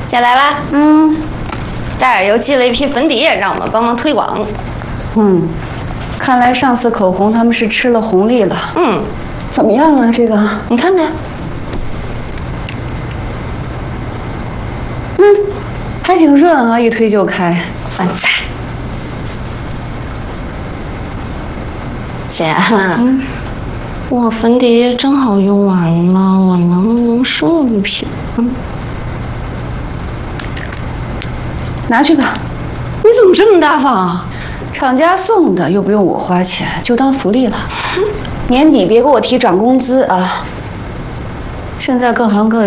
姐来啦。戴尔又寄了一批粉底，让我们帮忙推广。 看来上次口红他们是吃了红利了。怎么样啊？这个你看看。 还挺润啊，一推就开。 饭菜。姐，我粉底液正好用完了，我能不能收一瓶？ 拿去吧。 你怎么这么大方？ 厂家送的，又不用我花钱，就当福利了。年底别给我提涨工资啊！现在各行各业。